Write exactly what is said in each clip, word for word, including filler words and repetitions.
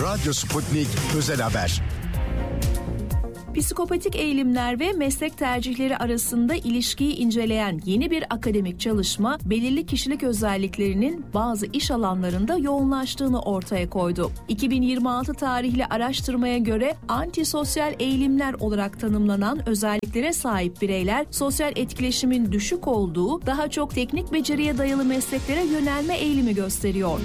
Radyo Sputnik Özel Haber. Psikopatik eğilimler ve meslek tercihleri arasında ilişkiyi inceleyen yeni bir akademik çalışma, belirli kişilik özelliklerinin bazı iş alanlarında yoğunlaştığını ortaya koydu. iki bin yirmi altı tarihli araştırmaya göre antisosyal eğilimler olarak tanımlanan özelliklere sahip bireyler, sosyal etkileşimin düşük olduğu, daha çok teknik beceriye dayalı mesleklere yönelme eğilimi gösteriyor.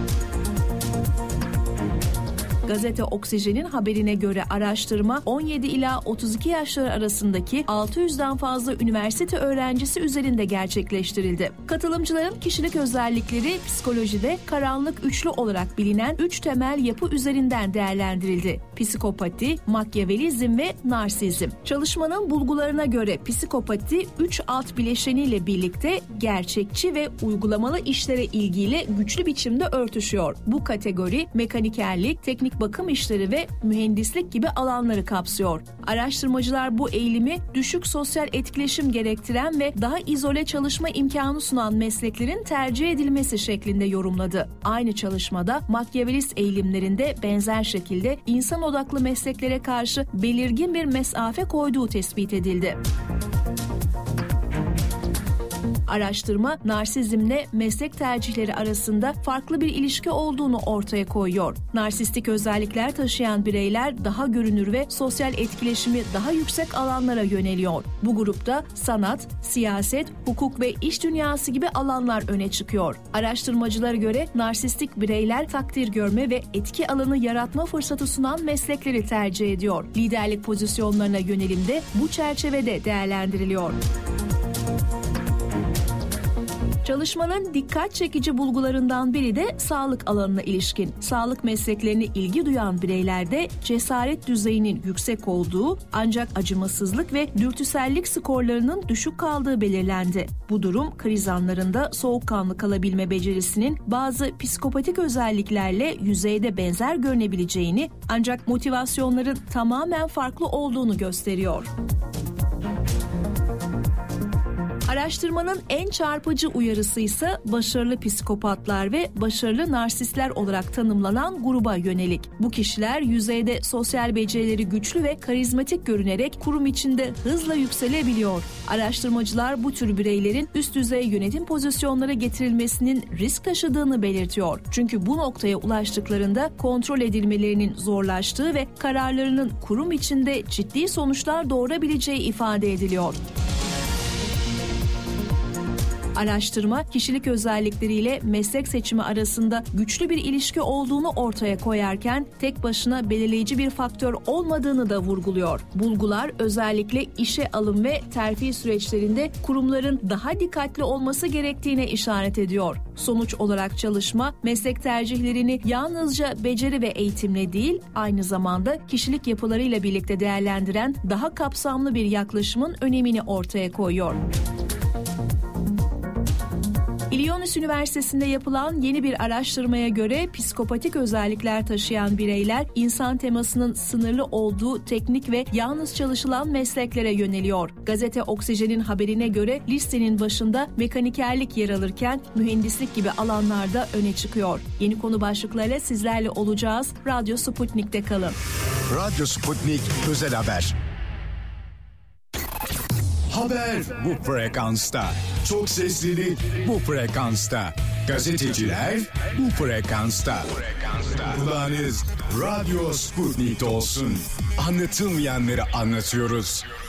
Gazete Oksijen'in haberine göre araştırma on yedi ila otuz iki yaşlar arasındaki altı yüzden fazla üniversite öğrencisi üzerinde gerçekleştirildi. Katılımcıların kişilik özellikleri psikolojide karanlık üçlü olarak bilinen üç temel yapı üzerinden değerlendirildi. Psikopati, makyavelizm ve narsizm. Çalışmanın bulgularına göre psikopati üç alt bileşeniyle birlikte gerçekçi ve uygulamalı işlere ilgiyle güçlü biçimde örtüşüyor. Bu kategori mekanikerlik, teknik bakım işleri ve mühendislik gibi alanları kapsıyor. Araştırmacılar bu eğilimi düşük sosyal etkileşim gerektiren ve daha izole çalışma imkanı sunan mesleklerin tercih edilmesi şeklinde yorumladı. Aynı çalışmada makyavelist eğilimlerinde benzer şekilde insan odaklı mesleklere karşı belirgin bir mesafe koyduğu tespit edildi. Araştırma, narsizmle meslek tercihleri arasında farklı bir ilişki olduğunu ortaya koyuyor. Narsistik özellikler taşıyan bireyler daha görünür ve sosyal etkileşimi daha yüksek alanlara yöneliyor. Bu grupta sanat, siyaset, hukuk ve iş dünyası gibi alanlar öne çıkıyor. Araştırmacılara göre narsistik bireyler takdir görme ve etki alanı yaratma fırsatı sunan meslekleri tercih ediyor. Liderlik pozisyonlarına yönelim de bu çerçevede değerlendiriliyor. Çalışmanın dikkat çekici bulgularından biri de sağlık alanına ilişkin. Sağlık mesleklerine ilgi duyan bireylerde cesaret düzeyinin yüksek olduğu ancak acımasızlık ve dürtüsellik skorlarının düşük kaldığı belirlendi. Bu durum kriz anlarında soğukkanlı kalabilme becerisinin bazı psikopatik özelliklerle yüzeyde benzer görünebileceğini ancak motivasyonların tamamen farklı olduğunu gösteriyor. Araştırmanın en çarpıcı uyarısı ise başarılı psikopatlar ve başarılı narsistler olarak tanımlanan gruba yönelik. Bu kişiler yüzeyde sosyal becerileri güçlü ve karizmatik görünerek kurum içinde hızla yükselebiliyor. Araştırmacılar bu tür bireylerin üst düzey yönetim pozisyonlara getirilmesinin risk taşıdığını belirtiyor. Çünkü bu noktaya ulaştıklarında kontrol edilmelerinin zorlaştığı ve kararlarının kurum içinde ciddi sonuçlar doğurabileceği ifade ediliyor. Araştırma, kişilik özellikleriyle meslek seçimi arasında güçlü bir ilişki olduğunu ortaya koyarken tek başına belirleyici bir faktör olmadığını da vurguluyor. Bulgular özellikle işe alım ve terfi süreçlerinde kurumların daha dikkatli olması gerektiğine işaret ediyor. Sonuç olarak çalışma, meslek tercihlerini yalnızca beceri ve eğitimle değil, aynı zamanda kişilik yapılarıyla birlikte değerlendiren daha kapsamlı bir yaklaşımın önemini ortaya koyuyor. Illinois Üniversitesi'nde yapılan yeni bir araştırmaya göre psikopatik özellikler taşıyan bireyler insan temasının sınırlı olduğu teknik ve yalnız çalışılan mesleklere yöneliyor. Gazete Oksijen'in haberine göre listenin başında mekanikerlik yer alırken mühendislik gibi alanlarda öne çıkıyor. Yeni konu başlıklarıyla sizlerle olacağız. Radyo Sputnik'te kalın. Radyo Sputnik Özel Haber. Haber bu frekansta. Çok seslilik bu frekansta. Gazeteciler bu frekansta. Kulağınız Radyo Sputnik olsun. Anlatılmayanları anlatıyoruz.